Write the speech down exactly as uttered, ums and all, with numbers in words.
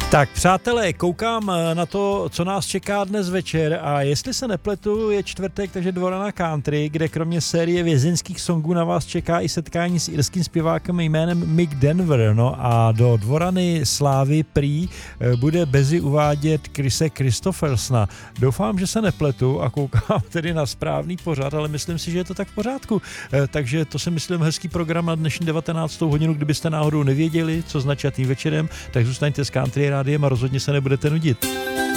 Tak přátelé, koukám na to, co nás čeká dnes večer a jestli se nepletu, je čtvrtek, takže Dvorana Country, kde kromě série vězeňských songů na vás čeká i setkání s irským zpěvákem jménem Mick Denver. No a do Dvorany slávy prý bude Bezzy uvádět Chrise Christophersona. Doufám, že se nepletu a koukám tedy na správný pořad, ale myslím si, že je to tak v pořádku. Takže to si myslím hezký program na dnešní devatenáctou hodinu. Kdybyste náhodou nevěděli, co s načatým večerem, tak zůstaňte s Country rádiem a rozhodně se nebudete nudit.